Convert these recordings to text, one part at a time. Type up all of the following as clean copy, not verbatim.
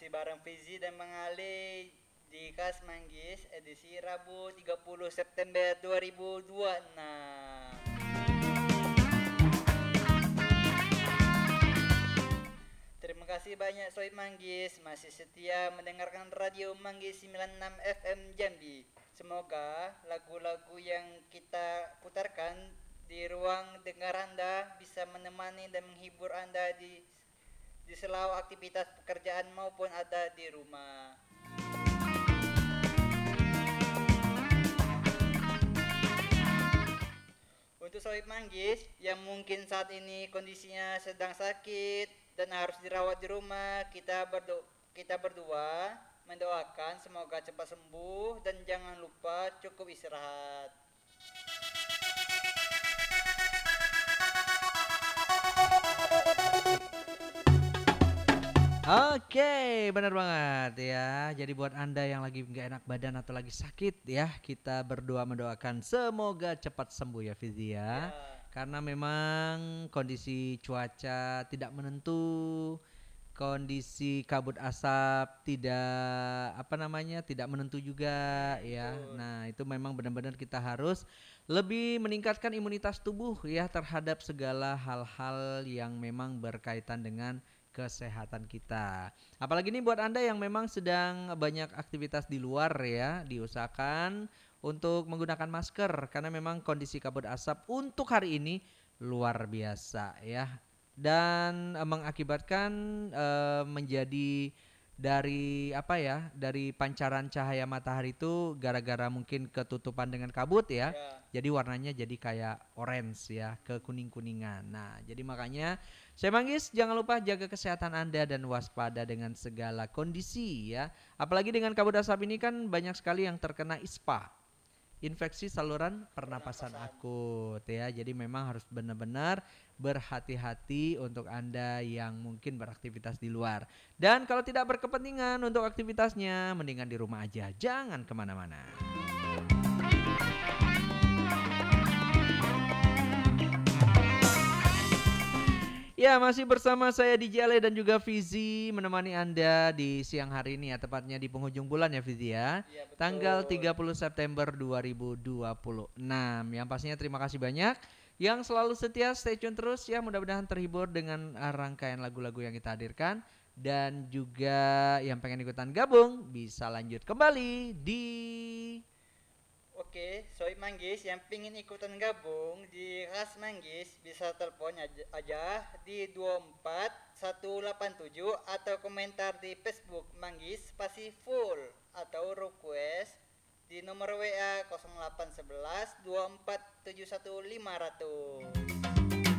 Masih bareng Fizi dan Bang Ali di Kas Manggis edisi Rabu 30 September 2026. Terima kasih banyak Soib Manggis masih setia mendengarkan Radio Manggis 96 FM Jambi. Semoga lagu-lagu yang kita putarkan di ruang dengar Anda bisa menemani dan menghibur Anda di sela aktivitas pekerjaan maupun ada di rumah. Untuk Sohib Manggis yang mungkin saat ini kondisinya sedang sakit dan harus dirawat di rumah, kita berdua mendoakan semoga cepat sembuh dan jangan lupa cukup istirahat. Oke, benar banget ya. Jadi buat Anda yang lagi nggak enak badan atau lagi sakit ya, kita berdoa mendoakan semoga cepat sembuh ya Fizi ya. Ya, Karena memang kondisi cuaca tidak menentu, kondisi kabut asap tidak menentu juga ya. betul. Nah, itu memang benar-benar kita harus lebih meningkatkan imunitas tubuh ya terhadap segala hal-hal yang memang berkaitan dengan kesehatan kita. Apalagi nih buat Anda yang memang sedang banyak aktivitas di luar ya, diusahakan untuk menggunakan masker karena memang kondisi kabut asap untuk hari ini luar biasa ya. Dan mengakibatkan menjadi dari apa ya, dari pancaran cahaya matahari itu gara-gara mungkin ketutupan dengan kabut ya. Ya, Jadi warnanya jadi kayak orange ya, kekuning-kuningan. Nah, jadi makanya saya manggis jangan lupa jaga kesehatan Anda dan waspada dengan segala kondisi ya. Apalagi dengan kabut asap ini kan banyak sekali yang terkena ISPA, infeksi saluran pernapasan pernapasan. akut ya. Jadi memang harus benar-benar berhati-hati untuk Anda yang mungkin beraktivitas di luar. Dan kalau tidak berkepentingan untuk aktivitasnya, mendingan di rumah aja, jangan kemana-mana. Ya, masih bersama saya DJ Ale dan juga Fizi menemani Anda di siang hari ini ya, tepatnya di penghujung bulan ya Fizi ya. Iya Tanggal betul. 30 September 2026. Yang pastinya terima kasih banyak yang selalu setia stay tune terus ya, mudah-mudahan terhibur dengan rangkaian lagu-lagu yang kita hadirkan dan juga yang pengen ikutan gabung bisa lanjut kembali di Oke, Sohib Manggis yang pingin ikutan gabung di Ras Manggis bisa telepon aja di 24187 atau komentar di Facebook Manggis spasi full atau request di nomor WA 0811 2471 500.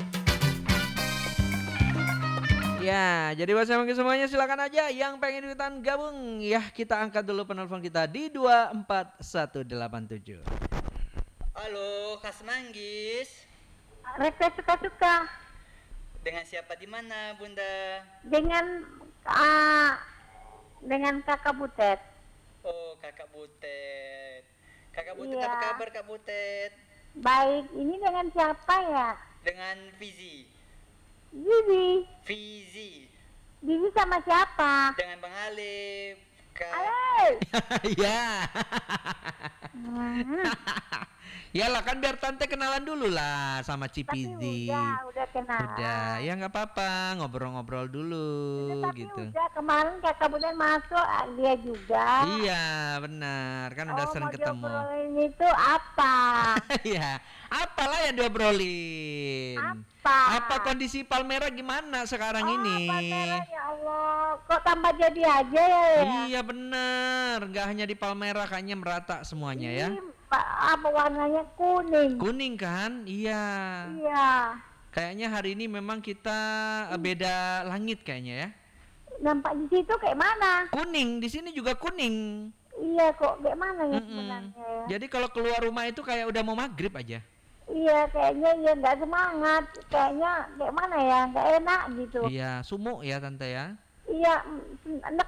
Ya, jadi buat saya semuanya silakan aja yang pengen ikutan gabung ya, kita angkat dulu penelpon kita di 24187. Halo, Kas Manggis. Reka suka-suka Dengan siapa di mana, Bunda? dengan ah, dengan kakak Butet. Oh, Kakak Butet. Kakak Butet apa Iya, kabar, Kak Butet? baik. Ini dengan siapa ya? Dengan Fizi. Bibi. Fizi. Bibi sama siapa? Dengan Bang Alif. Kak. Halo. Ya. Hmm, Ya lah kan biar tante kenalan dulu lah sama tapi Cipizi. udah Udah, kenalan. ya nggak apa-apa, ngobrol-ngobrol dulu Tapi gitu. udah kemarin kakak Butet masuk, dia juga. Iya, benar. Kan udah Oh, sering mau ketemu. diobrolin itu apa? Iya, apalah yang diobrolin? Apa? Apa kondisi Palmera gimana sekarang Oh, ini? Palmera ya Allah. Kok tambah jadi aja ya? Iya bener, nggak hanya di Palmera, kayaknya merata semuanya ya. Ini apa warnanya kuning? Kuning kan? Iya. Iya. Kayaknya hari ini memang kita beda langit kayaknya ya. Nampak di situ kayak mana? Kuning, di sini juga kuning. Iya kok kayak mana ya Mm-mm. sebenarnya ya? Jadi kalau keluar rumah itu kayak udah mau maghrib aja. Iya kayaknya ya nggak semangat. Kayaknya kayak mana ya? Nggak enak gitu. Iya, sumuk ya tante ya. Iya, enak